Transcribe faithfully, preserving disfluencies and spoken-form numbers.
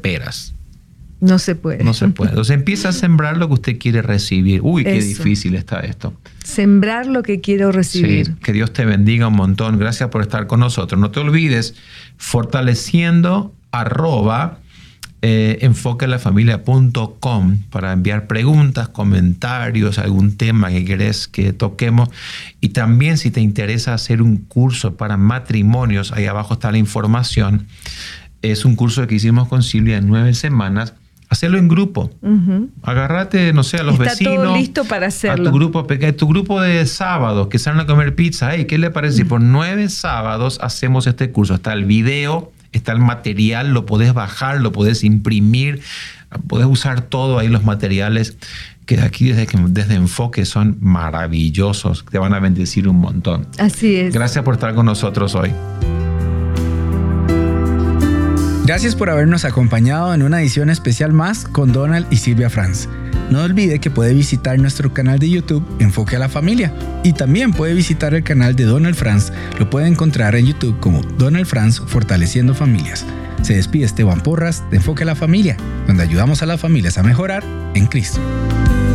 peras. No se puede. No se puede. Entonces empieza a sembrar lo que usted quiere recibir. Uy, qué Eso. difícil está esto. Sembrar lo que quiero recibir. Sí, que Dios te bendiga un montón. Gracias por estar con nosotros. No te olvides, fortaleciendo arroba eh, enfoque la familia punto com para enviar preguntas, comentarios, algún tema que querés que toquemos. Y también si te interesa hacer un curso para matrimonios, ahí abajo está la información. Es un curso que hicimos con Silvia en nueve semanas. Hacerlo en grupo. Uh-huh. Agárrate, no sé, a los Está vecinos. Está todo listo para hacerlo. A tu grupo pequeño, tu grupo de sábados que salen a comer pizza. Hey, ¿qué le parece? Uh-huh. Por nueve sábados hacemos este curso. Está el video, está el material, lo podés bajar, lo podés imprimir, podés usar todo ahí los materiales que aquí desde, desde Enfoque son maravillosos. Te van a bendecir un montón. Así es. Gracias por estar con nosotros hoy. Gracias por habernos acompañado en una edición especial más con Donald y Silvia Franz. No olvide que puede visitar nuestro canal de YouTube Enfoque a la Familia y también puede visitar el canal de Donald Franz. Lo puede encontrar en YouTube como Donald Franz Fortaleciendo Familias. Se despide Esteban Porras de Enfoque a la Familia, donde ayudamos a las familias a mejorar en Cristo.